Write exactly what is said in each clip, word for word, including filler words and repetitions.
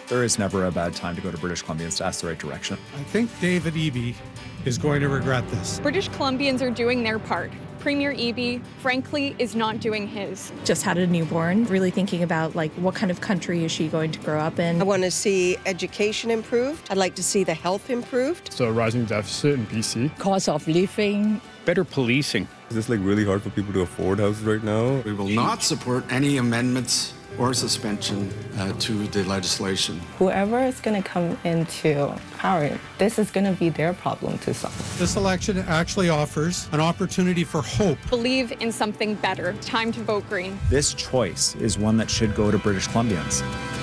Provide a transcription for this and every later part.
There is never a bad time to go to British Columbians to ask the right direction. I think David Eby is going to regret this. British Columbians are doing their part. Premier Eby, frankly, is not doing his. Just had a newborn, really thinking about like what kind of country is she going to grow up in. I want to see education improved. I'd like to see the health improved. So a rising deficit in B C. Cost of living. Better policing. Is this like really hard for people to afford houses right now? We will not support any amendments or suspension uh, to the legislation. Whoever is going to come into power, this is going to be their problem to solve. This election actually offers an opportunity for hope. Believe in something better. Time to vote Green. This choice is one that should go to British Columbians.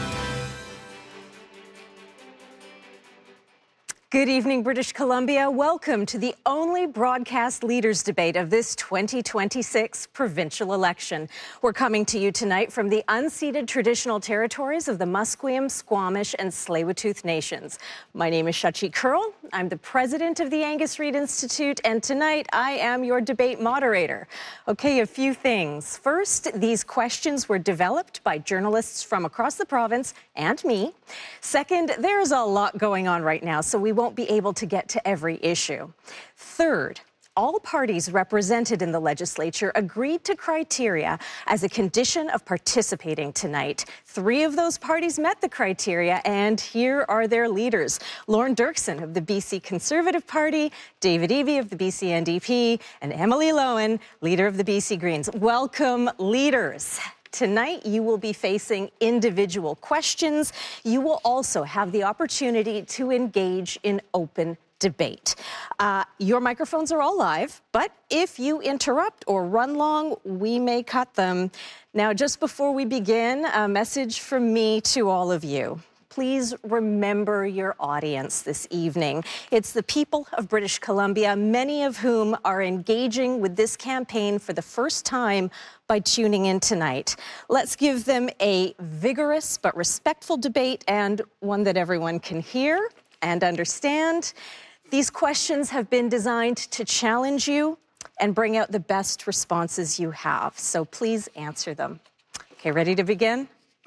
Good evening, British Columbia. Welcome to the only broadcast leaders debate of this twenty twenty-six provincial election. We're coming to you tonight from the unceded traditional territories of the Musqueam, Squamish, and Tsleil-Waututh Nations. My name is Shachi Curl. I'm the president of the Angus Reid Institute, and tonight I am your debate moderator. Okay, a few things. First, these questions were developed by journalists from across the province and me. Second, there's a lot going on right now, so we won't won't be able to get to every issue. Third, all parties represented in the legislature agreed to criteria as a condition of participating tonight. Three of those parties met the criteria, and here are their leaders. Lorne Dirksen of the B C Conservative Party, David Eby of the B C N D P, and Emily Loewen, leader of the B C Greens. Welcome, leaders. Tonight, you will be facing individual questions. You will also have the opportunity to engage in open debate. Uh, your microphones are all live, but if you interrupt or run long, we may cut them. Now, just before we begin, a message from me to all of you. Please remember your audience this evening. It's the people of British Columbia, many of whom are engaging with this campaign for the first time by tuning in tonight. Let's give them a vigorous but respectful debate, and one that everyone can hear and understand. These questions have been designed to challenge you and bring out the best responses you have. So please answer them. Okay, ready to begin?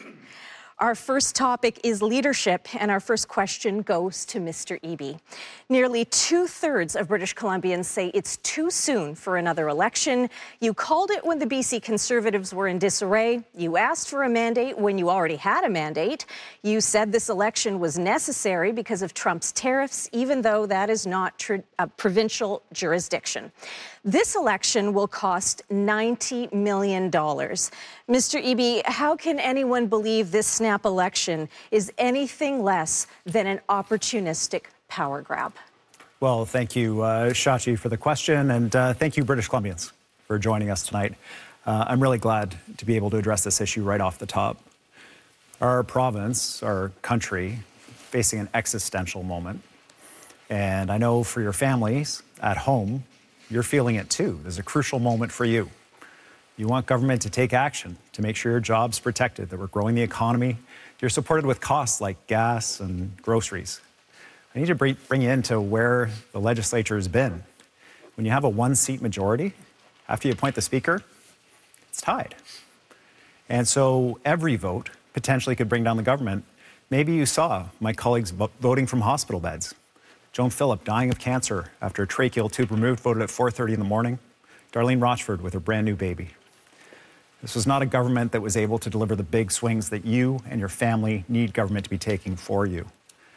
Our first topic is leadership, and our first question goes to Mister Eby. Nearly two-thirds of British Columbians say it's too soon for another election. You called it when the B C Conservatives were in disarray. You asked for a mandate when you already had a mandate. You said this election was necessary because of Trump's tariffs, even though that is not tr- a provincial jurisdiction. This election will cost ninety million dollars. Mister Eby, how can anyone believe this snap election is anything less than an opportunistic power grab? Well, thank you, uh, Shachi, for the question, and uh, thank you, British Columbians, for joining us tonight. Uh, I'm really glad to be able to address this issue right off the top. Our province, our country, facing an existential moment, and I know for your families at home, you're feeling it too. There's a crucial moment for you. You want government to take action to make sure your job's protected, that we're growing the economy. You're supported with costs like gas and groceries. I need to bring you into where the legislature has been. When you have a one-seat majority, after you appoint the speaker, it's tied. And so every vote potentially could bring down the government. Maybe you saw my colleagues voting from hospital beds. Joan Phillip dying of cancer after a tracheal tube removed, voted at four thirty in the morning. Darlene Rochford with her brand new baby. This was not a government that was able to deliver the big swings that you and your family need government to be taking for you.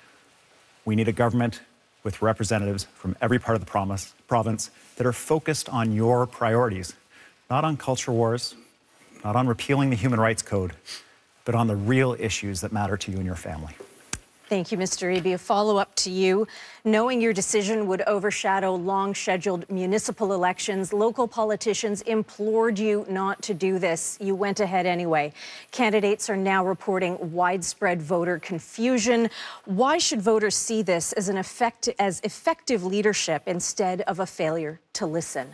We need a government with representatives from every part of the promise, province that are focused on your priorities, not on culture wars, not on repealing the Human Rights Code, but on the real issues that matter to you and your family. Thank you, Mister Eby. A follow-up to you. Knowing your decision would overshadow long-scheduled municipal elections, local politicians implored you not to do this. You went ahead anyway. Candidates are now reporting widespread voter confusion. Why should voters see this as an effect, as effective leadership instead of a failure to listen?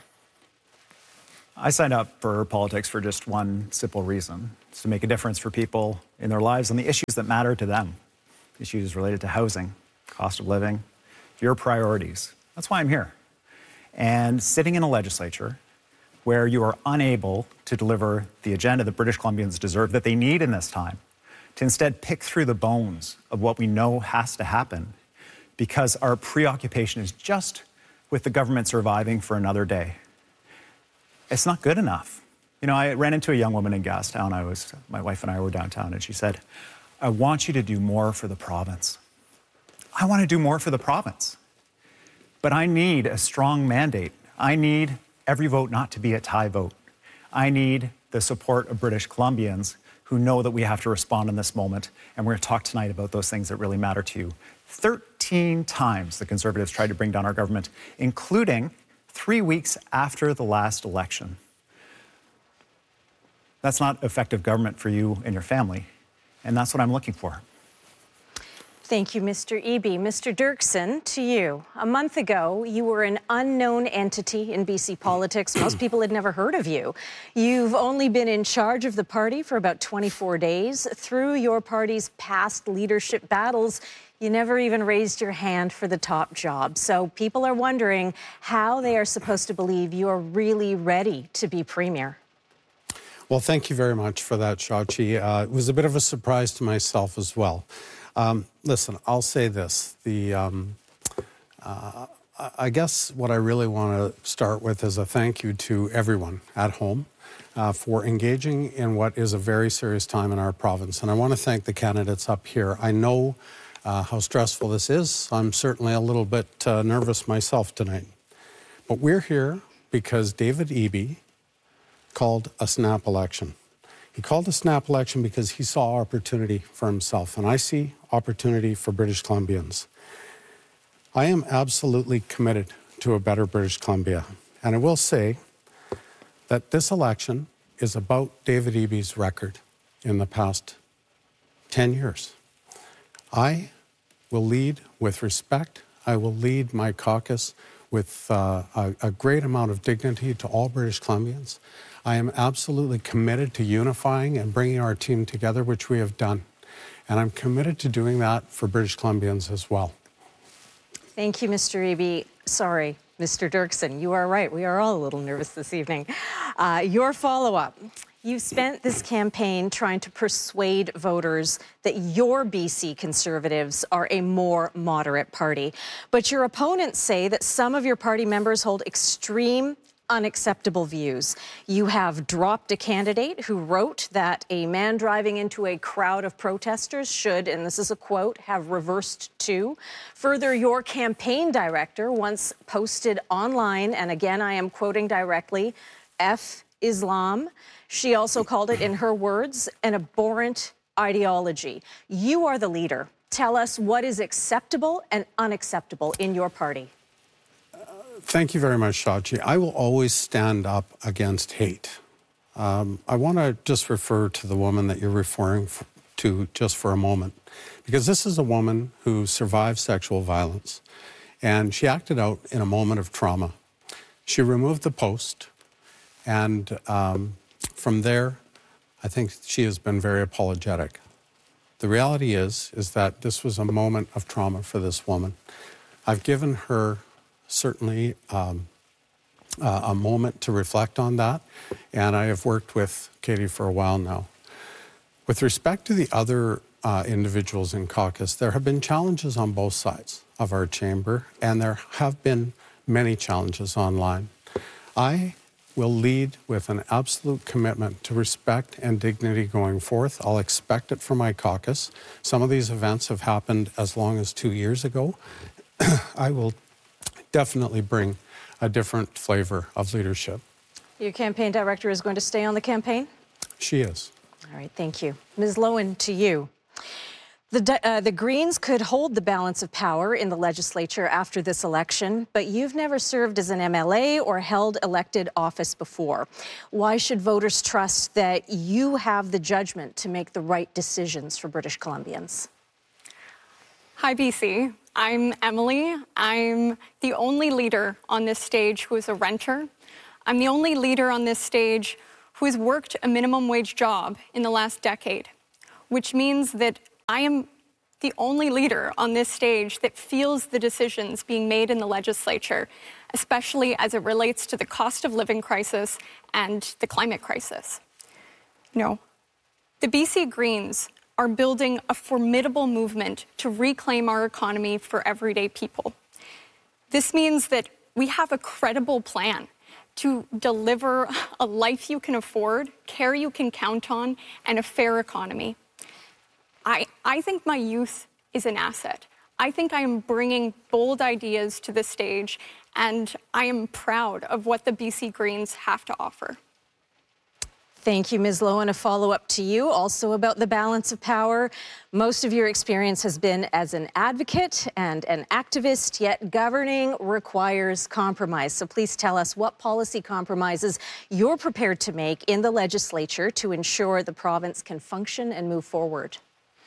I signed up for politics for just one simple reason. It's to make a difference for people in their lives on the issues that matter to them. Issues related to housing, cost of living, your priorities. That's why I'm here. And sitting in a legislature where you are unable to deliver the agenda that British Columbians deserve, that they need in this time, to instead pick through the bones of what we know has to happen because our preoccupation is just with the government surviving for another day. It's not good enough. You know, I ran into a young woman in Gastown. I was, my wife and I were downtown, and she said, I want you to do more for the province. I want to do more for the province. But I need a strong mandate. I need every vote not to be a tie vote. I need the support of British Columbians who know that we have to respond in this moment. And we're going to talk tonight about those things that really matter to you. thirteen times the Conservatives tried to bring down our government, including three weeks after the last election. That's not effective government for you and your family. And that's what I'm looking for. Thank you, Mister Eby. Mister Dirksen, to you. A month ago, you were an unknown entity in B C politics. Most people had never heard of you. You've only been in charge of the party for about twenty-four days. Through your party's past leadership battles, you never even raised your hand for the top job. So people are wondering how they are supposed to believe you're really ready to be premier. Well, thank you very much for that, Shachi. Uh, it was a bit of a surprise to myself as well. Um, listen, I'll say this. The, um, uh, I guess what I really want to start with is a thank you to everyone at home uh, for engaging in what is a very serious time in our province. And I want to thank the candidates up here. I know uh, how stressful this is. I'm certainly a little bit uh, nervous myself tonight. But we're here because David Eby called a snap election. He called a snap election because he saw opportunity for himself, and I see opportunity for British Columbians. I am absolutely committed to a better British Columbia, and I will say that this election is about David Eby's record in the past ten years. I will lead with respect. I will lead my caucus with uh, a, a great amount of dignity to all British Columbians. I am absolutely committed to unifying and bringing our team together, which we have done. And I'm committed to doing that for British Columbians as well. Thank you, Mister Eby. Sorry, Mister Dirksen, you are right. We are all a little nervous this evening. Uh, your follow-up. You've spent this campaign trying to persuade voters that your B C Conservatives are a more moderate party. But your opponents say that some of your party members hold extreme, unacceptable views. You have dropped a candidate who wrote that a man driving into a crowd of protesters should, and this is a quote, have reversed too. Further, your campaign director once posted online, and again I am quoting directly, F Islam. She also called it, in her words, an abhorrent ideology. You are the leader. Tell us what is acceptable and unacceptable in your party. Thank you very much, Shachi. I will always stand up against hate. Um, I want to just refer to the woman that you're referring to just for a moment, because this is a woman who survived sexual violence, and she acted out in a moment of trauma. She removed the post, and um, from there, I think she has been very apologetic. The reality is, is that this was a moment of trauma for this woman. I've given her certainly um, uh, a moment to reflect on that, and I have worked with Katie for a while now. With respect to the other uh, individuals in caucus, there have been challenges on both sides of our chamber, and there have been many challenges online. I will lead with an absolute commitment to respect and dignity going forth. I'll expect it from my caucus. Some of these events have happened as long as two years ago. I will definitely bring a different flavor of leadership. Your campaign director is going to stay on the campaign? She is. All right, thank you. Miz Lowen, to you. The, uh, the Greens could hold the balance of power in the legislature after this election, but you've never served as an M L A or held elected office before. Why should voters trust that you have the judgment to make the right decisions for British Columbians? Hi, B C. I'm Emily. I'm the only leader on this stage who is a renter. I'm the only leader on this stage who has worked a minimum wage job in the last decade, which means that I am the only leader on this stage that feels the decisions being made in the legislature, especially as it relates to the cost of living crisis and the climate crisis. You know, the B C Greens are building a formidable movement to reclaim our economy for everyday people. This means that we have a credible plan to deliver a life you can afford, care you can count on, and a fair economy. I, I think my youth is an asset. I think I am bringing bold ideas to the stage, and I am proud of what the B C Greens have to offer. Thank you, Miz Lowen. A follow-up to you, also about the balance of power. Most of your experience has been as an advocate and an activist, yet governing requires compromise. So please tell us what policy compromises you're prepared to make in the legislature to ensure the province can function and move forward.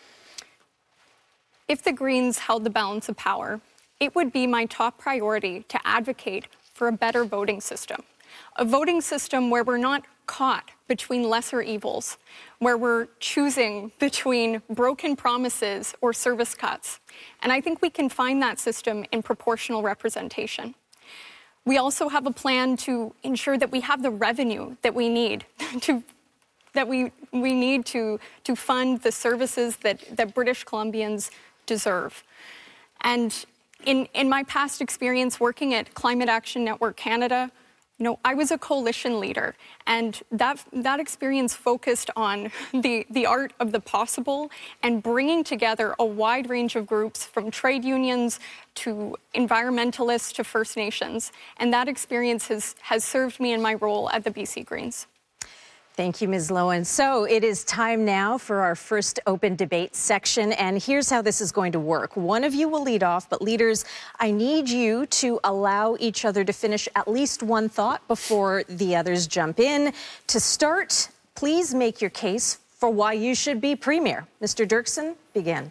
If the Greens held the balance of power, it would be my top priority to advocate for a better voting system. A voting system where we're not caught between lesser evils, where we're choosing between broken promises or service cuts. And I think we can find that system in proportional representation. We also have a plan to ensure that we have the revenue that we need to that we we need to to fund the services that, that British Columbians deserve. And in in my past experience working at Climate Action Network Canada, No, I was a coalition leader, and that that experience focused on the, the art of the possible and bringing together a wide range of groups from trade unions to environmentalists to First Nations. And that experience has, has served me in my role at the B C Greens. Thank you, Miz Lowen. So it is time now for our first open debate section, and here's how this is going to work. One of you will lead off, but leaders, I need you to allow each other to finish at least one thought before the others jump in. To start, please make your case for why you should be Premier. Mister Dirksen, begin.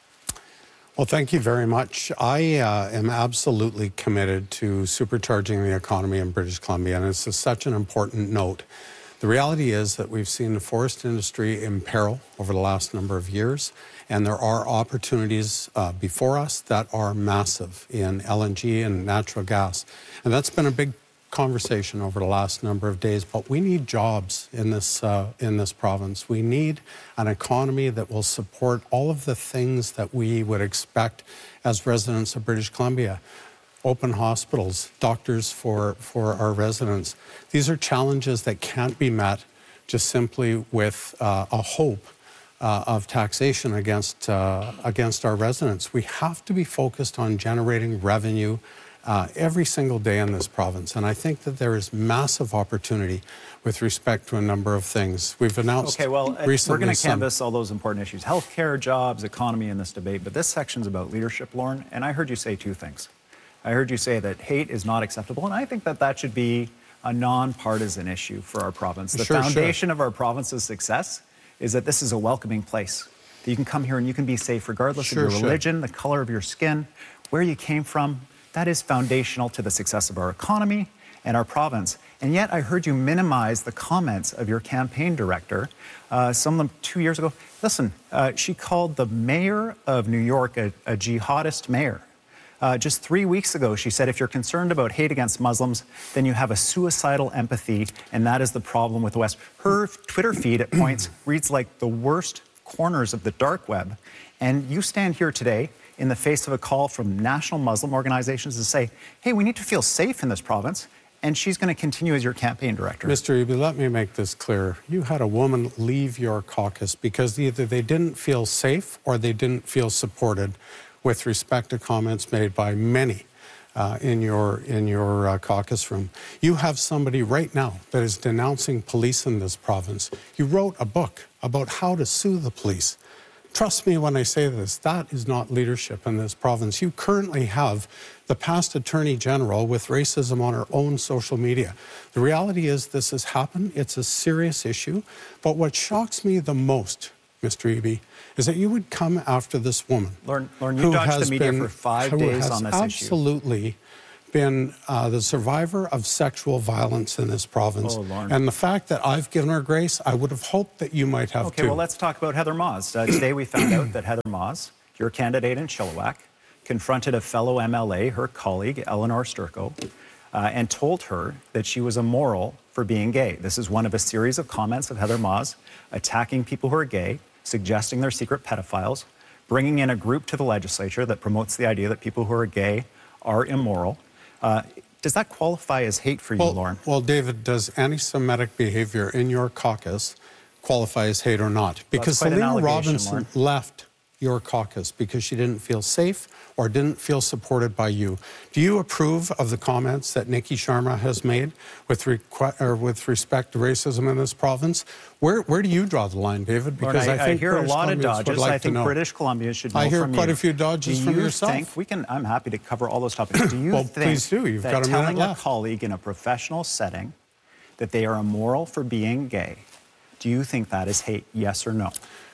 Well, thank you very much. I uh, am absolutely committed to supercharging the economy in British Columbia, and it's a, such an important note. The reality is that we've seen the forest industry in peril over the last number of years, and there are opportunities uh, before us that are massive in L N G and natural gas. And that's been a big conversation over the last number of days, but we need jobs in this, uh, in this province. We need an economy that will support all of the things that we would expect as residents of British Columbia. Open hospitals, doctors for, for our residents. These are challenges that can't be met just simply with uh, a hope uh, of taxation against, uh, against our residents. We have to be focused on generating revenue uh, every single day in this province. And I think that there is massive opportunity with respect to a number of things. We've announced Okay, well, recently we're going to some... canvass all those important issues, healthcare, jobs, economy in this debate, but this section's about leadership, Lauren, and I heard you say two things. I heard you say that hate is not acceptable, and I think that that should be a non-partisan issue for our province. The sure, foundation sure. of our province's success is that this is a welcoming place. That you can come here and you can be safe regardless sure, of your sure. religion, the color of your skin, where you came from. That is foundational to the success of our economy and our province. And yet I heard you minimize the comments of your campaign director, uh, some of them two years ago. Listen, uh, she called the mayor of New York a, a jihadist mayor. Uh, just three weeks ago, she said, if you're concerned about hate against Muslims, then you have a suicidal empathy, and that is the problem with the West. Her Twitter feed at points reads like the worst corners of the dark web. And you stand here today in the face of a call from national Muslim organizations to say, hey, we need to feel safe in this province. And she's going to continue as your campaign director. Mister Eby, let me make this clear. You had a woman leave your caucus because either they didn't feel safe or they didn't feel supported with respect to comments made by many uh, in your, in your uh, caucus room. You have somebody right now that is denouncing police in this province. You wrote a book about how to sue the police. Trust me when I say this, that is not leadership in this province. You currently have the past Attorney General with racism on her own social media. The reality is this has happened. It's a serious issue. But what shocks me the most, Mister Eby, is that you would come after this woman. Lauren, Lauren you dodged the media been, for five who days has on this absolutely issue. been uh, the survivor of sexual violence in this province. Oh, Lauren. And the fact that I've given her grace, I would have hoped that you might have okay, too. well, let's talk about Heather Maas. Uh, today we found out that Heather Maas, your candidate in Chilliwack, confronted a fellow M L A, her colleague, Eleanor Sturco, uh, and told her that she was immoral for being gay. This is one of a series of comments of Heather Maas attacking people who are gay. suggesting they're secret pedophiles, bringing in a group to the legislature that promotes the idea that people who are gay are immoral. Uh, does that qualify as hate for you, well, Lauren? Well, David, does anti-Semitic behavior in your caucus qualify as hate or not? Because Selena Robinson Lauren. left your caucus because she didn't feel safe or didn't feel supported by you. Do you approve of the comments that Nikki Sharma has made with, requ- or with respect to racism in this province? Where where do you draw the line, David? Because Lord, I, I think I hear British a lot of dodges. Like I think British Columbia should know I hear from quite you. a few dodges do from you yourself. Think we can, I'm happy to cover all those topics. Do you well, think please do. You've that got a telling minute left. a colleague in a professional setting that they are immoral for being gay, do you think that is hate, yes or no?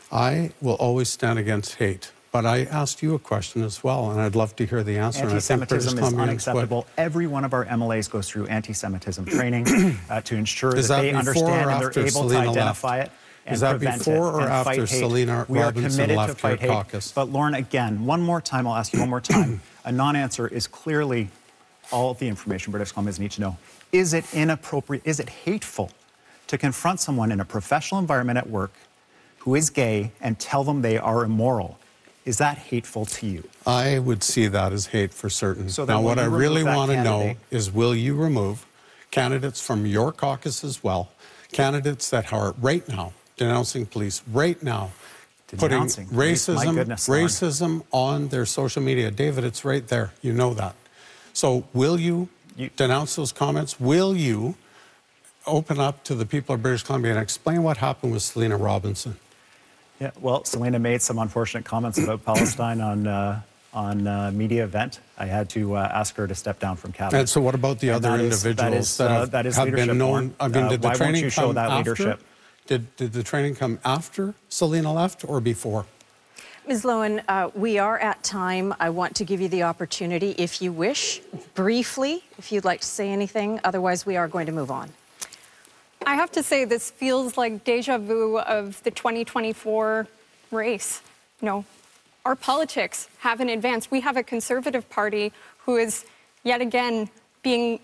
I will always stand against hate. But I asked you a question as well, and I'd love to hear the answer. Anti-Semitism is unacceptable. Every one of our M L As goes through anti-Semitism training uh, to ensure that, that they understand and they're able Selena to identify left? it and is that prevent before it or and after fight hate. Selena We are Robinson committed left to fight your hate. caucus? But Lauren, again, one more time, I'll ask you one more time. A non-answer is clearly all of the information British Columbians need to know. Is it inappropriate, is it hateful to confront someone in a professional environment at work who is gay and tell them they are immoral? Is that hateful to you? I would see that as hate for certain. So now, what I really want to know candidate? is, will you remove candidates from your caucus as well, candidates that are right now denouncing police, right now denouncing putting racism, My goodness, racism on their social media? David, it's right there. You know that. So will you, you denounce those comments? Will you open up to the people of British Columbia and explain what happened with Selena Robinson? Yeah, well, Selena made some unfortunate comments about Palestine on uh, on uh, media event. I had to uh, ask her to step down from cabinet. And so, what about the and other that is, individuals that, is, that have, uh, that is have been known? I mean, uh, did the why training won't you show come that after? leadership? Did did the training come after Selena left or before? Miz Lowen, uh, we are at time. I want to give you the opportunity, if you wish, briefly, if you'd like to say anything. Otherwise, we are going to move on. I have to say, this feels like deja vu of the twenty twenty-four race. You know, our politics haven't advanced. We have a Conservative Party who is yet again being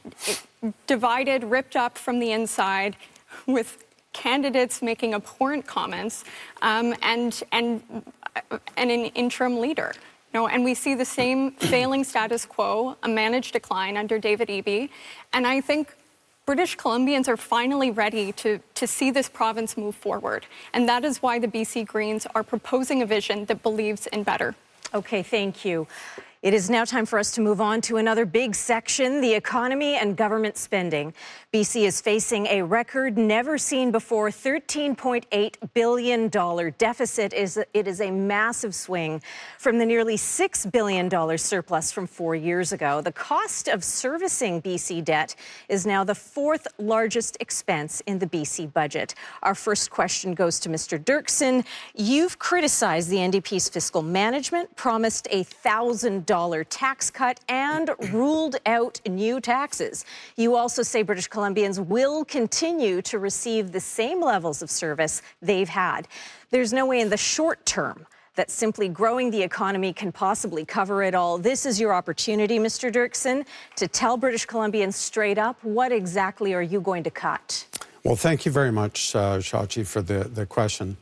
divided, ripped up from the inside, with candidates making abhorrent comments, um, and and and an interim leader. You know, and we see the same failing status quo, a managed decline under David Eby, and I think British Columbians are finally ready to, to see this province move forward. And that is why the B C Greens are proposing a vision that believes in better. Okay, thank you. It is now time for us to move on to another big section, the economy and government spending. B C is facing a record never seen before thirteen point eight billion dollars deficit. It is a massive swing from the nearly six billion dollars surplus from four years ago. The cost of servicing B C debt is now the fourth largest expense in the B C budget. Our first question goes to Mister Dirksen. You've criticized the N D P's fiscal management, promised a one thousand dollars tax cut, and ruled out new taxes. You also say British Columbians will continue to receive the same levels of service they've had. There's no way in the short term that simply growing the economy can possibly cover it all. This is your opportunity, Mister Dirksen, to tell British Columbians straight up, what exactly are you going to cut? Well, thank you very much, uh, Shachi, for the, the question.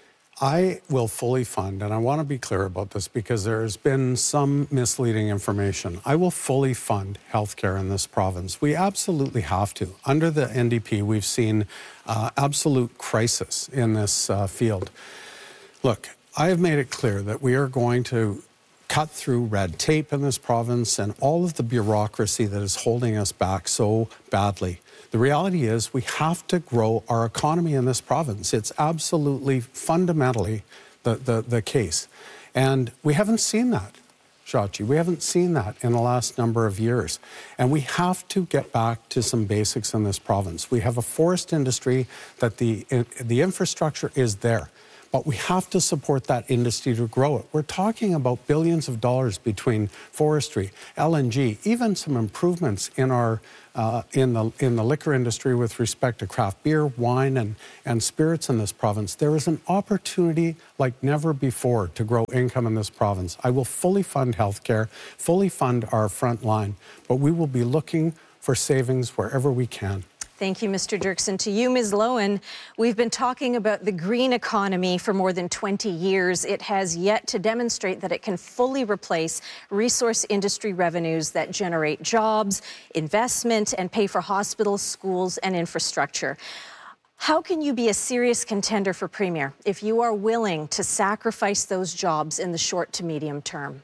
I will fully fund, and I want to be clear about this because there has been some misleading information. I will fully fund healthcare in this province. We absolutely have to. Under the N D P, we've seen uh, absolute crisis in this uh, field. Look, I have made it clear that we are going to cut through red tape in this province and all of the bureaucracy that is holding us back so badly. The reality is we have to grow our economy in this province. It's absolutely fundamentally the, the, the case. And we haven't seen that, Shachi. We haven't seen that in the last number of years. And we have to get back to some basics in this province. We have a forest industry that the, the infrastructure is there. But we have to support that industry to grow it. We're talking about billions of dollars between forestry, L N G, even some improvements in our uh, in the in the liquor industry with respect to craft beer, wine, and and spirits in this province. There is an opportunity like never before to grow income in this province. I will fully fund healthcare, fully fund our front line, but we will be looking for savings wherever we can. Thank you, Mister Dirksen. To you, Miz Loewen, we've been talking about the green economy for more than twenty years. It has yet to demonstrate that it can fully replace resource industry revenues that generate jobs, investment, and pay for hospitals, schools, and infrastructure. How can you be a serious contender for Premier if you are willing to sacrifice those jobs in the short to medium term?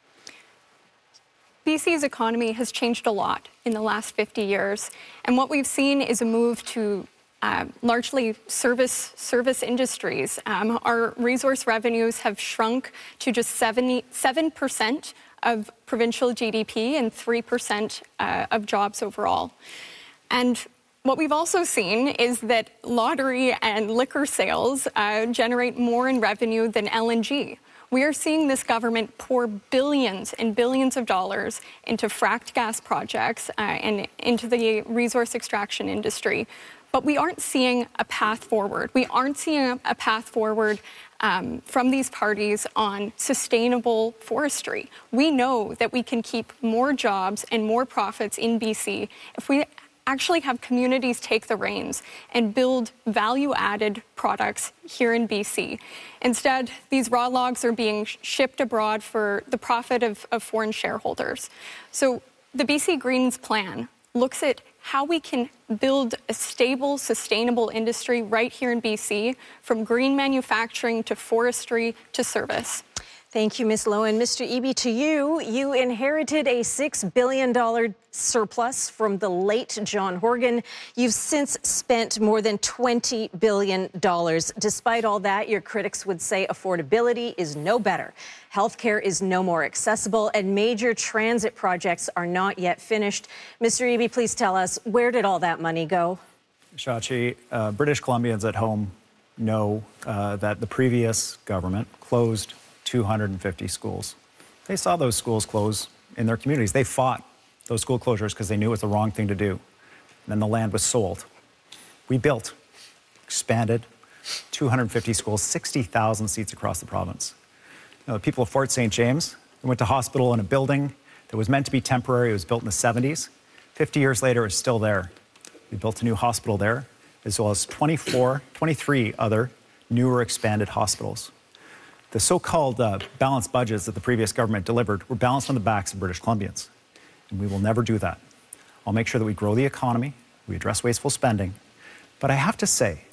B C's economy has changed a lot in the last fifty years, and what we've seen is a move to uh, largely service service industries. Um, our resource revenues have shrunk to just seventy-seven percent of provincial G D P and three percent uh, of jobs overall. And what we've also seen is that lottery and liquor sales uh, generate more in revenue than L N G. We are seeing this government pour billions and billions of dollars into fracked gas projects uh, and into the resource extraction industry. But we aren't seeing a path forward. We aren't seeing a path forward um, from these parties on sustainable forestry. We know that we can keep more jobs and more profits in B C if we actually have communities take the reins and build value-added products here in B C. Instead, these raw logs are being shipped abroad for the profit of, of foreign shareholders. So the B C Greens plan looks at how we can build a stable, sustainable industry right here in B C, from green manufacturing to forestry to service. Thank you, Miz Loewen. Mister Eby, to you, you inherited a six billion dollars surplus from the late John Horgan. You've since spent more than twenty billion dollars. Despite all that, your critics would say affordability is no better. Healthcare is no more accessible, and major transit projects are not yet finished. Mister Eby, please tell us, where did all that money go? Shachi, uh, British Columbians at home know uh, that the previous government closed two hundred fifty schools. They saw those schools close in their communities. They fought those school closures because they knew it was the wrong thing to do. And then the land was sold. We built, expanded, two hundred fifty schools, sixty thousand seats across the province. You know, the people of Fort Saint James went to hospital in a building that was meant to be temporary. It was built in the seventies. fifty years later, it's still there. We built a new hospital there, as well as twenty-four, twenty-three other newer expanded hospitals. The so-called uh, balanced budgets that the previous government delivered were balanced on the backs of British Columbians. And we will never do that. I'll make sure that we grow the economy, we address wasteful spending. But I have to say,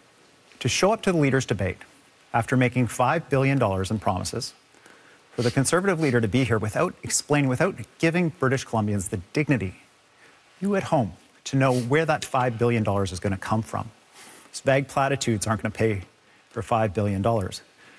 to show up to the leaders' debate after making five billion dollars in promises, for the Conservative leader to be here without explaining, without giving British Columbians the dignity, you at home, to know where that five billion dollars is going to come from. These vague platitudes aren't going to pay for five billion dollars.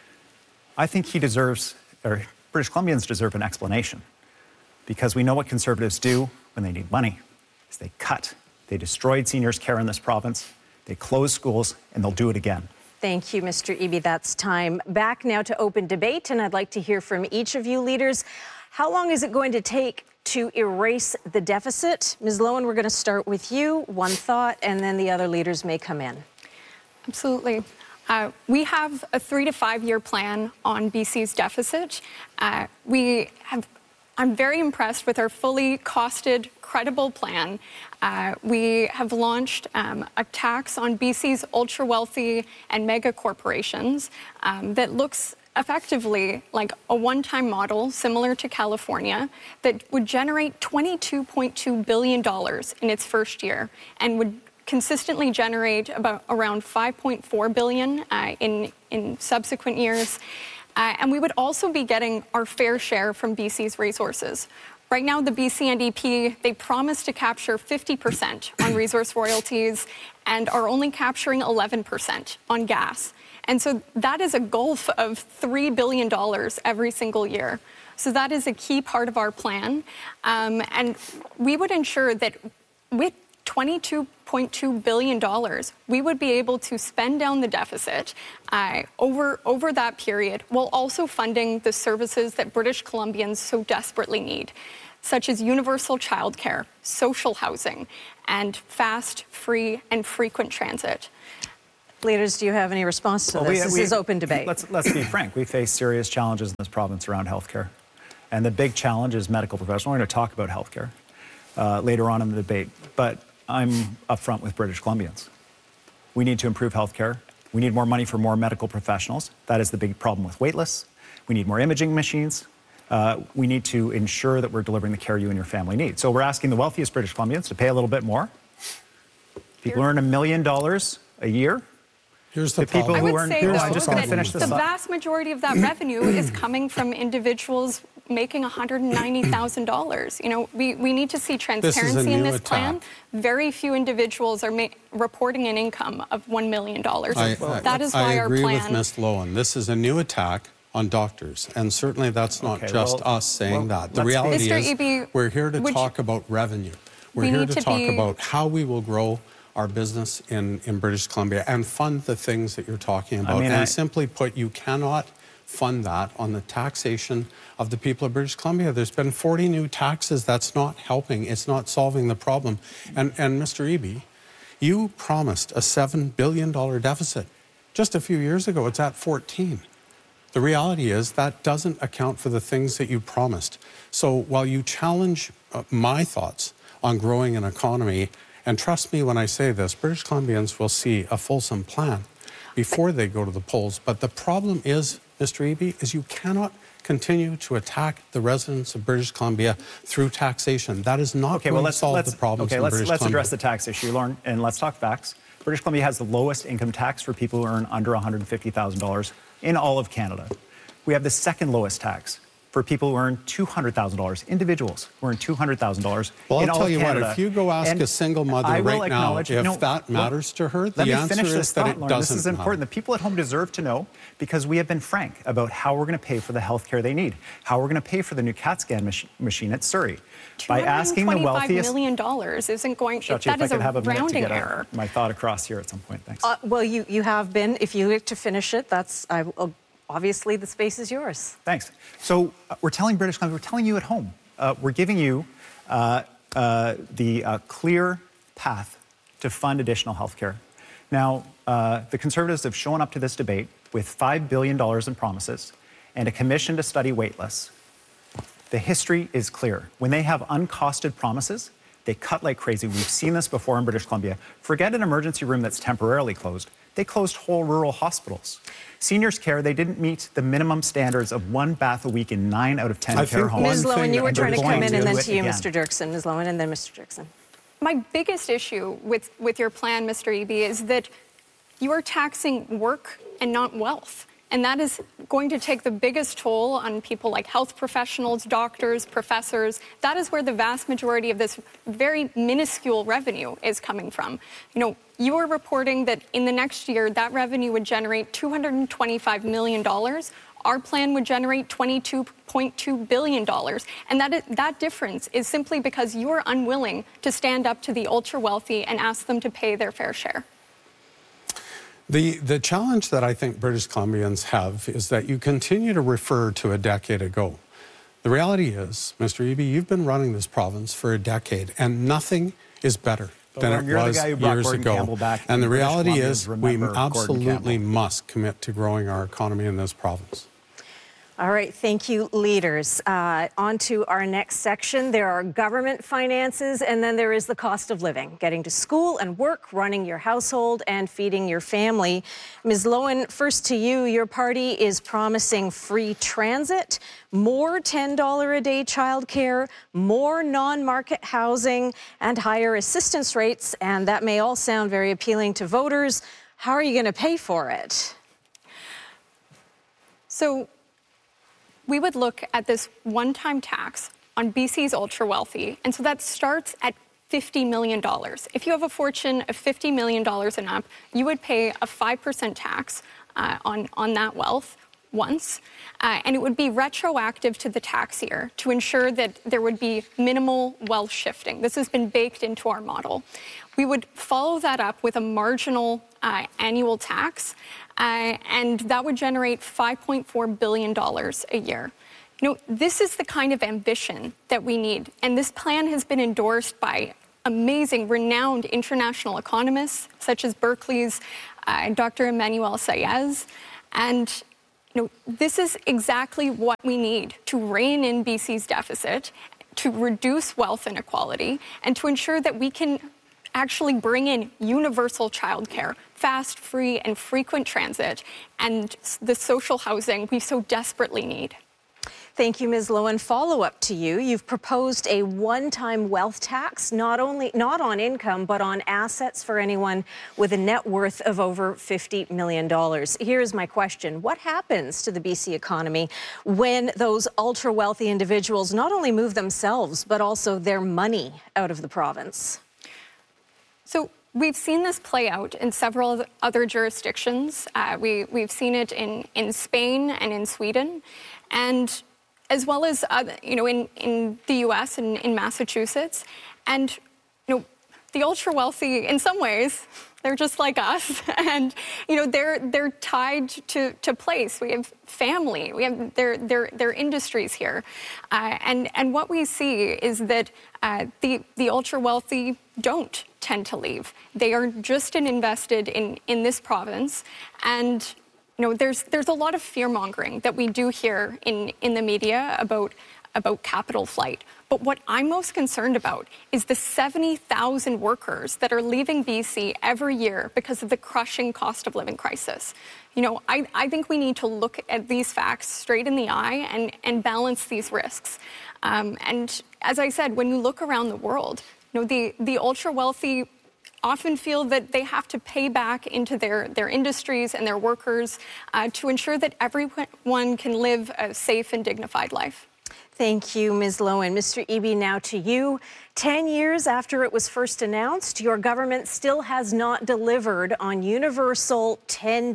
I think he deserves, or British Columbians deserve an explanation, because we know what Conservatives do when they need money, is they cut. They destroyed seniors' care in this province, they closed schools, and they'll do it again. Thank you, Mister Eby. That's time. Back now to open debate, and I'd like to hear from each of you leaders. How long is it going to take to erase the deficit? Miz Loewen, we're going to start with you. One thought, and then the other leaders may come in. Absolutely. Uh, we have a three to five year plan on B C's deficit. Uh, we have, I'm very impressed with our fully costed, credible plan. Uh, we have launched um, a tax on B C's ultra wealthy and mega corporations um, that looks effectively like a one-time model similar to California that would generate twenty-two point two billion dollars in its first year and would consistently generate about around five point four billion dollars uh, in, in subsequent years. Uh, and we would also be getting our fair share from B C's resources. Right now, the B C N D P, they promise to capture fifty percent on resource royalties and are only capturing eleven percent on gas. And so that is a gulf of three billion dollars every single year. So that is a key part of our plan. Um, and we would ensure that with twenty-two point two billion dollars, we would be able to spend down the deficit uh, over, over that period, while also funding the services that British Columbians so desperately need, such as universal childcare, social housing, and fast, free, and frequent transit. Leaders, do you have any response to well, this? We, this we, is open debate. Let's, let's be frank. We face serious challenges in this province around healthcare. And the big challenge is medical professionals. We're going to talk about healthcare uh, later on in the debate. But I'm upfront with British Columbians. We need to improve healthcare. We need more money for more medical professionals. That is the big problem with waitlist. We need more imaging machines. Uh, we need to ensure that we're delivering the care you and your family need. So we're asking the wealthiest British Columbians to pay a little bit more. People earn a million dollars a year. Here's the, the people problem. who I would earn. say, Here, though, I'm just going to that finish this the up. vast majority of that revenue is coming from individuals making one hundred ninety thousand dollars. You know, we, we need to see transparency in this plan. Very few individuals are ma- reporting an income of one million dollars. I, that is I, why I our agree plan... with Miz Lowen. This is a new attack on doctors, and certainly that's not Okay, just well, us saying well, that. The let's- reality Mister is Eby, we're here to would talk you- about revenue. We're We here need to, to talk be- about how we will grow our business in, in British Columbia and fund the things that you're talking about. mean, and I- simply put, you cannot fund that on the taxation of the people of British Columbia. There's been forty new taxes. That's not helping. It's not solving the problem. And, and Mister Eby, you promised a seven billion dollars deficit. Just a few years ago, it's at fourteen. The reality is that doesn't account for the things that you promised. So while you challenge uh, my thoughts on growing an economy, and trust me when I say this, British Columbians will see a fulsome plan before they go to the polls. But the problem is, Mister Eby, is you cannot continue to attack the residents of British Columbia through taxation. That is not Okay, going well, to let's, solve let's, the problems okay, in let's, British let's Columbia. address the tax issue, Lauren, and let's talk facts. British Columbia has the lowest income tax for people who earn under one hundred fifty thousand dollars in all of Canada. We have the second lowest tax for people who earn two hundred thousand dollars, individuals who earn two hundred thousand dollars Well, in I'll all tell of you Canada. what, if you go ask And a single mother I will right now if no, that matters to her, let the me answer finish this is that thought, it Lauren. doesn't This is important. matter. The people at home deserve to know because we have been frank about how we're going to pay for the health care they need, how we're going to pay for the new CAT scan mach- machine at Surrey. By asking the wealthiest... two hundred twenty-five million dollars isn't going... Shachi, that if is I could a have a minute to rounding get error. a, my thought across here at some point. Thanks. Uh, well, you, you have been. If you like to finish it, that's I, uh, obviously the space is yours. Thanks. So uh, we're telling British Columbia, we're telling you at home, uh, we're giving you uh, uh, the uh, clear path to fund additional health care. Now, uh, the Conservatives have shown up to this debate with five billion dollars in promises and a commission to study waitlists. The history is clear. When they have uncosted promises, they cut like crazy. We've seen this before in British Columbia. Forget an emergency room that's temporarily closed. They closed whole rural hospitals. Seniors care, they didn't meet the minimum standards of one bath a week in nine out of ten I care think homes. Miz Lowen, you were and trying to they're come going in, and then do to it you, again. Mister Dirksen. Miz Lowen, and then Mister Dirksen. My biggest issue with, with your plan, Mister Eby, is that you are taxing work and not wealth. And that is going to take the biggest toll on people like health professionals, doctors, professors. That is where the vast majority of this very minuscule revenue is coming from. You know, you are reporting that in the next year, that revenue would generate two hundred twenty-five million dollars. Our plan would generate twenty-two point two billion dollars. And that, is, that difference is simply because you are unwilling to stand up to the ultra-wealthy and ask them to pay their fair share. The, the challenge that I think British Columbians have is that you continue to refer to a decade ago. The reality is, Mister Eby, you've been running this province for a decade, and nothing is better But than Lauren, it you're the was guy who brought years Gordon ago. Campbell back, And the and British reality Columbians is, we remember Gordon absolutely Campbell. must commit to growing our economy in this province. All right, thank you, leaders. Uh, on to our next section. There are government finances, and then there is the cost of living, getting to school and work, running your household, and feeding your family. Miz Lowen, first to you. Your party is promising free transit, more ten dollars a day childcare, more non-market housing, and higher assistance rates. And that may all sound very appealing to voters. How are you going to pay for it? So we would look at this one-time tax on B C's ultra-wealthy, and so that starts at fifty million dollars. If you have a fortune of fifty million dollars and up, you would pay a five percent tax uh, on, on that wealth once, uh, and it would be retroactive to the tax year to ensure that there would be minimal wealth shifting. This has been baked into our model. We would follow that up with a marginal uh, annual tax, uh, and that would generate five point four billion dollars a year. You know, this is the kind of ambition that we need, and this plan has been endorsed by amazing, renowned international economists, such as Berkeley's uh, Doctor Emmanuel Saez, and you know, this is exactly what we need to rein in B C's deficit, to reduce wealth inequality, and to ensure that we can actually bring in universal childcare, fast, free, and frequent transit, and the social housing we so desperately need. Thank you, Miz Lowen. Follow-up to you. You've proposed a one-time wealth tax, not only not on income, but on assets for anyone with a net worth of over fifty million dollars. Here's my question. What happens to the B C economy when those ultra-wealthy individuals not only move themselves, but also their money out of the province? So we've seen this play out in several other jurisdictions. Uh, we, we've seen it in, in Spain and in Sweden. And as well as, uh, you know, in, in the U S and in Massachusetts. And, you know, the ultra-wealthy, in some ways, they're just like us. And, you know, they're they're tied to, to place. We have family. We have their their their industries here. Uh, and, and what we see is that uh, the, the ultra-wealthy don't tend to leave. They are just invested in, in this province. And You know, there's there's a lot of fear-mongering that we do hear in, in the media about, about capital flight. But what I'm most concerned about is the seventy thousand workers that are leaving B C every year because of the crushing cost of living crisis. You know, I, I think we need to look at these facts straight in the eye and, and balance these risks. Um, and as I said, when you look around the world, you know, the, the ultra-wealthy often feel that they have to pay back into their, their industries and their workers uh, to ensure that everyone can live a safe and dignified life. Thank you, Miz Lowen. Mister Eby, now to you. Ten years after it was first announced, your government still has not delivered on universal ten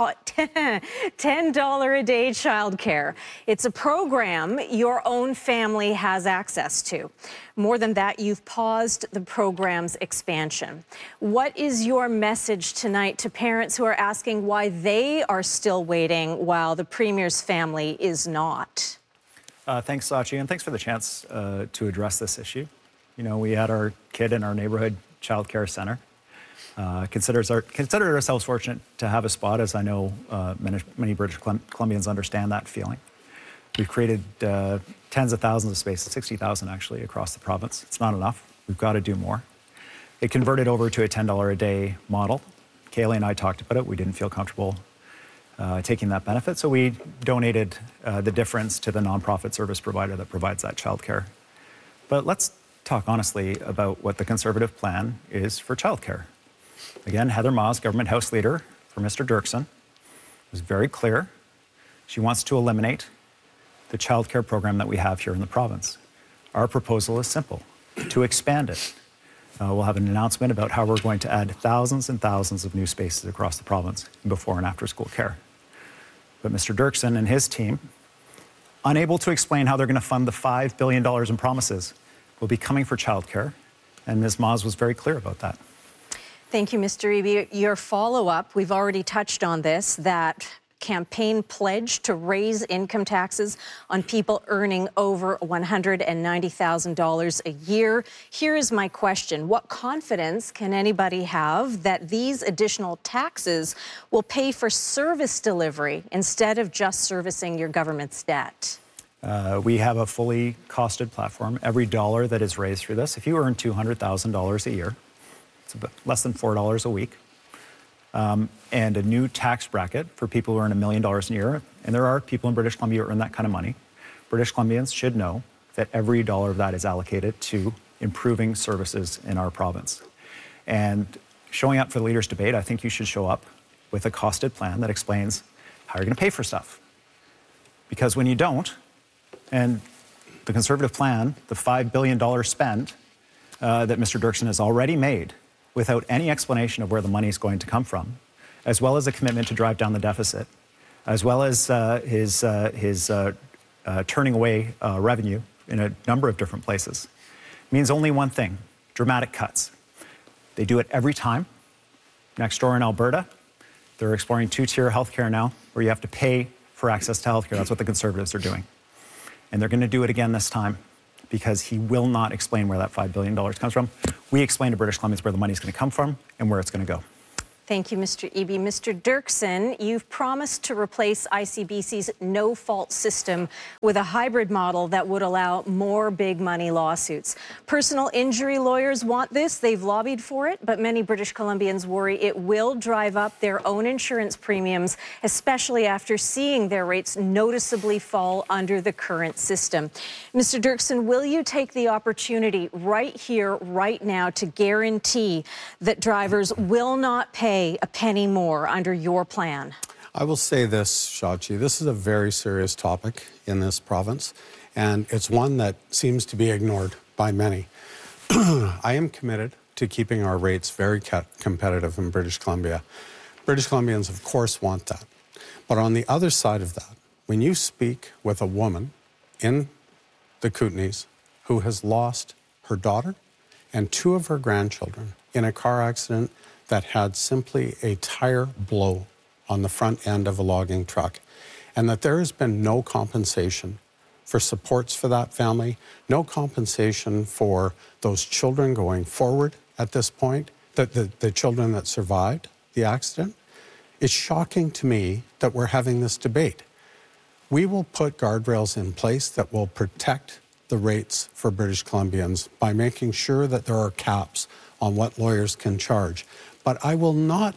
dollars a day childcare. It's a program your own family has access to. More than that, you've paused the program's expansion. What is your message tonight to parents who are asking why they are still waiting while the Premier's family is not? Uh, thanks, Sachi, and thanks for the chance uh, to address this issue. You know, we had our kid in our neighborhood child care center. Uh, considers our, considered ourselves fortunate to have a spot, as I know uh, many, many British Columbians understand that feeling. We've created uh, tens of thousands of spaces, sixty thousand actually, across the province. It's not enough. We've got to do more. It converted over to a ten dollars a day model. Kaylee and I talked about it. We didn't feel comfortable Uh, taking that benefit, so we donated uh, the difference to the nonprofit service provider that provides that childcare. But let's talk honestly about what the Conservative plan is for childcare. Again, Heather Maas, government House Leader for Mister Dirksen, was very clear. She wants to eliminate the childcare program that we have here in the province. Our proposal is simple: to expand it. Uh, we'll have an announcement about how we're going to add thousands and thousands of new spaces across the province in before and after school care. But Mister Dirksen and his team, unable to explain how they're going to fund the five billion dollars in promises, will be coming for childcare, and Miz Maas was very clear about that. Thank you, Mister Eby. Your follow-up, we've already touched on this, that campaign pledge to raise income taxes on people earning over one hundred ninety thousand dollars a year. Here is my question. What confidence can anybody have that these additional taxes will pay for service delivery instead of just servicing your government's debt? Uh, we have a fully costed platform. Every dollar that is raised through this, if you earn two hundred thousand dollars a year, it's about less than four dollars a week. Um, and a new tax bracket for people who earn a million dollars a year. And there are people in British Columbia who earn that kind of money. British Columbians should know that every dollar of that is allocated to improving services in our province. And showing up for the Leaders' Debate, I think you should show up with a costed plan that explains how you're going to pay for stuff. Because when you don't, and the Conservative plan, the five billion dollars spend uh, that Mister Dirksen has already made, without any explanation of where the money is going to come from, as well as a commitment to drive down the deficit, as well as uh, his, uh, his uh, uh, turning away uh, revenue in a number of different places, means only one thing: dramatic cuts. They do it every time. Next door in Alberta, they're exploring two-tier healthcare now, where you have to pay for access to healthcare. That's what the Conservatives are doing. And they're going to do it again this time, because he will not explain where that five billion dollars comes from. We explain to British Columbians where the money is going to come from and where it's going to go. Thank you, Mister Eby. Mister Dirksen, you've promised to replace I C B C's no-fault system with a hybrid model that would allow more big money lawsuits. Personal injury lawyers want this. They've lobbied for it, but many British Columbians worry it will drive up their own insurance premiums, especially after seeing their rates noticeably fall under the current system. Mister Dirksen, will you take the opportunity right here, right now, to guarantee that drivers will not pay a penny more under your plan? I will say this, Shachi, this is a very serious topic in this province, and it's one that seems to be ignored by many. I am committed to keeping our rates very competitive in British Columbia. British Columbians, of course, want that. But on the other side of that, when you speak with a woman in the Kootenays who has lost her daughter and two of her grandchildren in a car accident that had simply a tire blow on the front end of a logging truck, and that there has been no compensation for supports for that family, no compensation for those children going forward at this point, the, the, the children that survived the accident, it's shocking to me that we're having this debate. We will put guardrails in place that will protect the rates for British Columbians by making sure that there are caps on what lawyers can charge. But I will not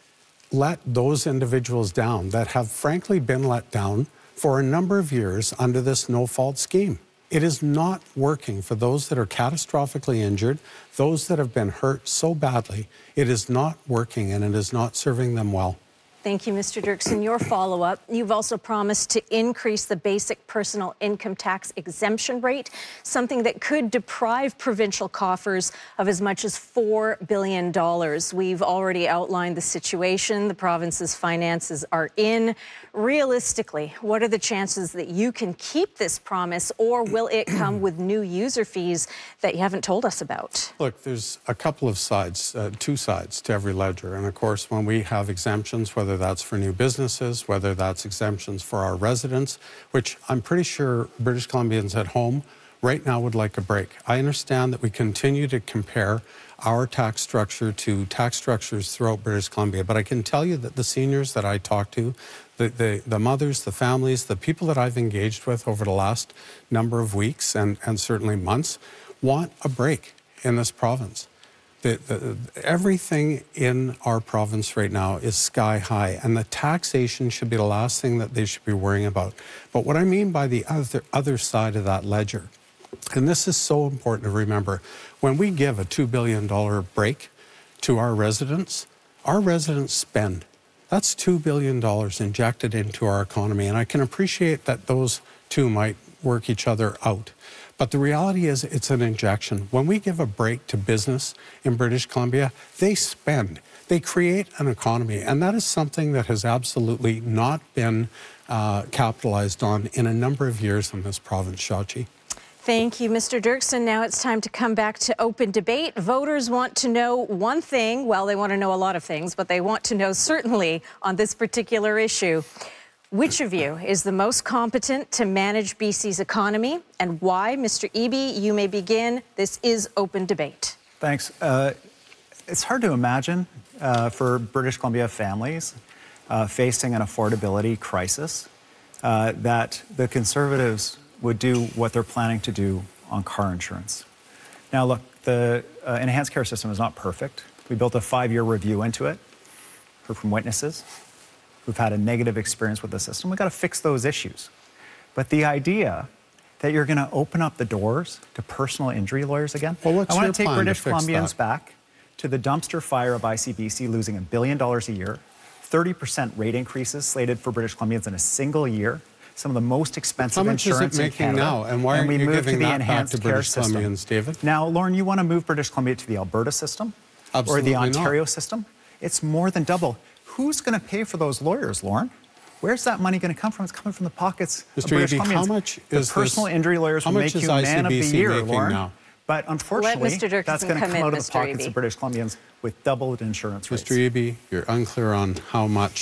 let those individuals down that have frankly been let down for a number of years under this no-fault scheme. It is not working for those that are catastrophically injured, those that have been hurt so badly. It is not working, and it is not serving them well. Thank you, Mister Dirksen. Your follow-up. You've also promised to increase the basic personal income tax exemption rate, something that could deprive provincial coffers of as much as four billion dollars. We've already outlined the situation the province's finances are in. Realistically, what are the chances that you can keep this promise, or will it come with new user fees that you haven't told us about? Look, there's a couple of sides, uh, two sides to every ledger. And of course, when we have exemptions, whether that's for new businesses, whether that's exemptions for our residents, which I'm pretty sure British Columbians at home right now would like a break. I understand that we continue to compare our tax structure to tax structures throughout British Columbia, but I can tell you that the seniors that I talk to, the, the, the mothers, the families, the people that I've engaged with over the last number of weeks and, and certainly months want a break in this province. The, the, everything in our province right now is sky high, and the taxation should be the last thing that they should be worrying about. But what I mean by the other, other side of that ledger, and this is so important to remember, when we give a two billion dollars break to our residents, our residents spend. That's two billion dollars injected into our economy, and I can appreciate that those two might work each other out. But the reality is it's an injection. When we give a break to business in British Columbia, they spend. They create an economy, and that is something that has absolutely not been uh, capitalized on in a number of years in this province, Shachi. Thank you, Mister Dirksen. Now it's time to come back to open debate. Voters want to know one thing. Well, they want to know a lot of things, but they want to know certainly on this particular issue. Which of you is the most competent to manage B C's economy, and why? Mister Eby, you may begin. This is open debate. Thanks. Uh, it's hard to imagine uh, for British Columbia families uh, facing an affordability crisis uh, that the Conservatives would do what they're planning to do on car insurance. Now, look, the uh, enhanced care system is not perfect. We built a five-year review into it, heard from witnesses who've had a negative experience with the system. We've got to fix those issues. But the idea that you're going to open up the doors to personal injury lawyers again, well, what's I want your to take plan British to fix Columbians that? back to the dumpster fire of I C B C losing a billion dollars a year, thirty percent rate increases slated for British Columbians in a single year, some of the most expensive How much insurance is it in making Canada. now? And why aren't we you moved giving to the that back enhanced to care British system. Columbians, David? Now, Lauren, you want to move British Columbia to the Alberta system? Absolutely or the Ontario not. system? It's more than double. Who's going to pay for those lawyers, Lauren? Where's that money going to come from? It's coming from the pockets Mister of British Eby, Columbians. how much the is personal this, injury lawyers how will much make is you man of the I C B C year, making Lauren. now? But unfortunately, Mister Dirksen that's going to come come in, out of the Mister pockets Eby. of British Columbians with doubled insurance rates. Mister Eby, you're unclear on how much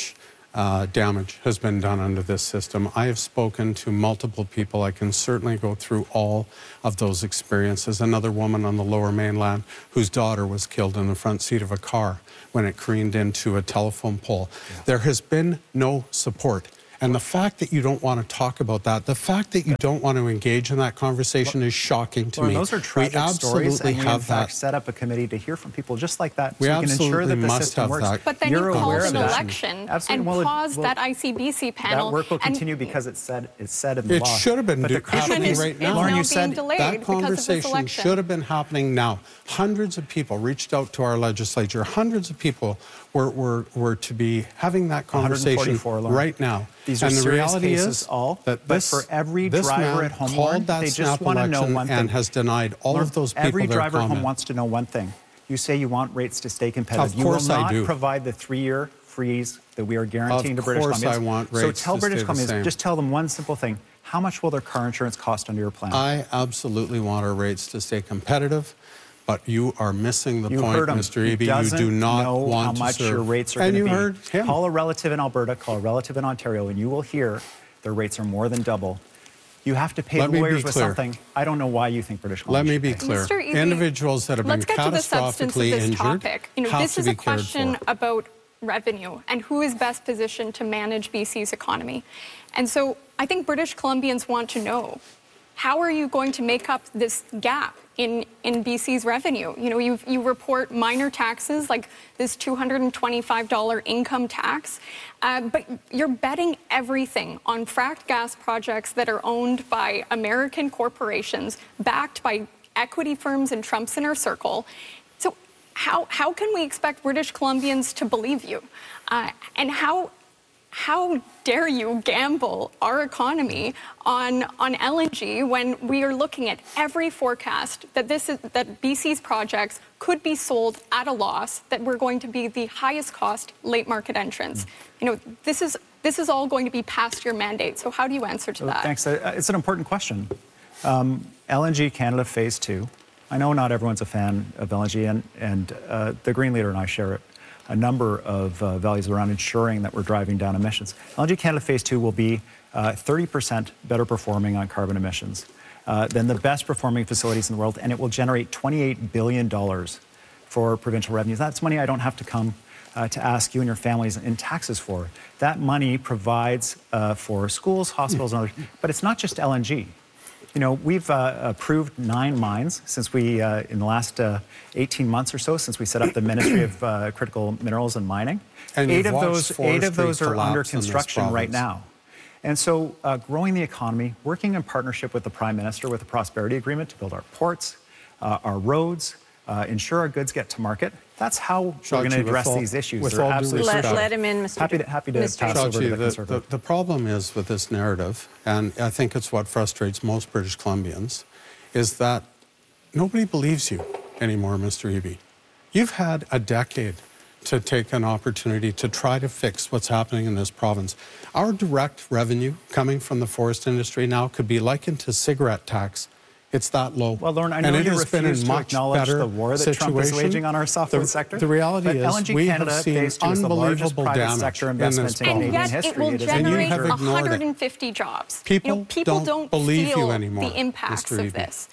uh, damage has been done under this system. I have spoken to multiple people. I can certainly go through all of those experiences. Another woman on the Lower Mainland whose daughter was killed in the front seat of a car when it careened into a telephone pole. Yeah. There has been no support. And the fact that you don't want to talk about that, the fact that you don't want to engage in that conversation is shocking to well, me. Those are tragic we absolutely stories, and we have in fact that. set up a committee to hear from people just like that, we so we can ensure that the must system have works. That. But then You're you called an that. election Absolutely. and well, paused well, that I C B C panel. That work will and continue because it's said it's said in the it law. It should have been but do, happening is, right now. Lauren, you said that conversation should have been happening now. Hundreds of people reached out to our legislature. Hundreds of people were were, were to be having that conversation right now. These are and the serious reality cases is all, that but this, for every this driver man at home, called Lauren, that they snap just want to know election one thing. And has denied all Lauren, of those people every their driver at home comment. wants to know one thing. You say you want rates to stay competitive. Of course you will I not do. provide the three-year freeze that we are guaranteeing of to British course Columbians. I want so rates tell to British stay the Columbians, same. just tell them one simple thing. How much will their car insurance cost under your plan? I absolutely want our rates to stay competitive. But you are missing the you point, heard him. Mister He Eby. You do not know want how to much serve. your rates are and going you to be. heard him. Call a relative in Alberta, call a relative in Ontario, and you will hear their rates are more than double. You have to pay Let the me lawyers be with clear. something. I don't know why you think British Columbians Let me be should pay. clear. Mister Eby, Individuals that have let's been get to the substance of catastrophically this injured topic. You know, have this to is be a cared question for. about revenue and who is best positioned to manage B C's economy. And so I think British Columbians want to know, how are you going to make up this gap in, in B C's revenue? You know, you you report minor taxes like this two hundred twenty-five dollars income tax, uh, but you're betting everything on fracked gas projects that are owned by American corporations, backed by equity firms and Trump's inner circle. So how, how can we expect British Columbians to believe you? Uh, and how... How dare you gamble our economy on, on L N G when we are looking at every forecast that this is, that B C's projects could be sold at a loss, that we're going to be the highest cost late market entrants. Mm. You know, this is this is all going to be past your mandate. So how do you answer to well, that? Thanks. Uh, it's an important question. Um, L N G Canada Phase Two. I know not everyone's a fan of L N G, and and uh, the Green Leader and I share it. A number of uh, values around ensuring that we're driving down emissions. L N G Canada Phase two will be uh, thirty percent better performing on carbon emissions uh, than the best performing facilities in the world, and it will generate twenty-eight billion dollars for provincial revenues. That's money I don't have to come uh, to ask you and your families in taxes for. That money provides uh, for schools, hospitals, and others. But it's not just L N G. You know, we've uh, approved nine mines since we, uh, in the last uh, eighteen months or so, since we set up the Ministry of uh, Critical Minerals and Mining. And eight you've of those, watched eight of forestry those are under collapse in this construction right province. now. And so, uh, growing the economy, working in partnership with the Prime Minister with the Prosperity Agreement to build our ports, uh, our roads, uh, ensure our goods get to market. That's how we're going to address all, these issues. With They're all due absolutely respect. Let, let him in, Mister Happy to, happy to Mister pass over to Shachi, the the, Conservative. the, the problem is with this narrative, and I think it's what frustrates most British Columbians, is that nobody believes you anymore, Mister Eby. You've had a decade to take an opportunity to try to fix what's happening in this province. Our direct revenue coming from the forest industry now could be likened to cigarette tax. It's that low. Well, Lauren, I know and it you has been refuse a to much acknowledge better the war that situation. Trump is waging on our softwood the, sector. The reality but is L N G we Canada have seen Phase two is the largest unbelievable private damage sector in this investment in province. And Canadian yet history. it will It is generate have ignored one it. hundred fifty jobs. People, you know, people don't, don't believe feel you anymore, the impacts Mister of Eby. this.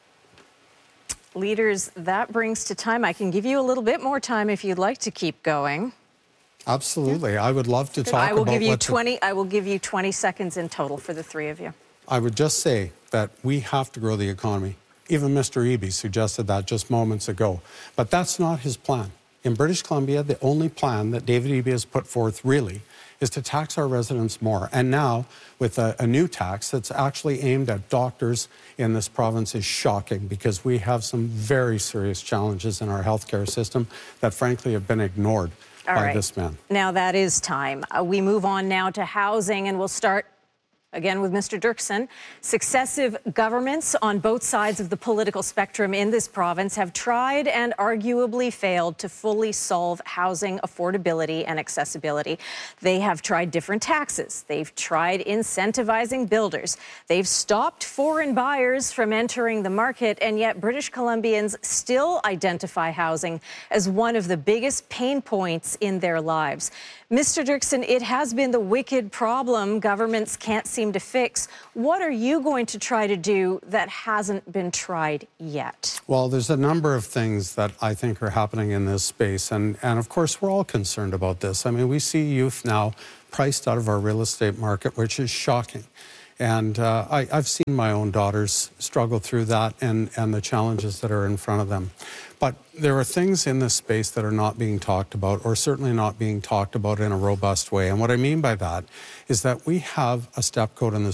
Leaders, that brings to time. I can give you a little bit more time if you'd like to keep going. Absolutely. I would love to talk I will about give you what the- twenty. I will give you twenty seconds in total for the three of you. I would just say that we have to grow the economy. Even Mister Eby suggested that just moments ago. But that's not his plan. In British Columbia, the only plan that David Eby has put forth really is to tax our residents more. And now, with a, a new tax that's actually aimed at doctors in this province is shocking because we have some very serious challenges in our healthcare system that frankly have been ignored All by right. this man. Now that is time. Uh, we move on now to housing, and we'll start Again with Mister Dirksen. Successive governments on both sides of the political spectrum in this province have tried and arguably failed to fully solve housing affordability and accessibility. They have tried different taxes. They've tried incentivizing builders. They've stopped foreign buyers from entering the market, and yet British Columbians still identify housing as one of the biggest pain points in their lives. Mister Dirksen, it has been the wicked problem governments can't seem to fix. What are you going to try to do that hasn't been tried yet? Well, there's a number of things that I think are happening in this space. And, and of course, we're all concerned about this. I mean, we see youth now priced out of our real estate market, which is shocking. And uh, I, I've seen my own daughters struggle through that and, and the challenges that are in front of them. But there are things in this space that are not being talked about, or certainly not being talked about in a robust way. And what I mean by that is that we have a step code in the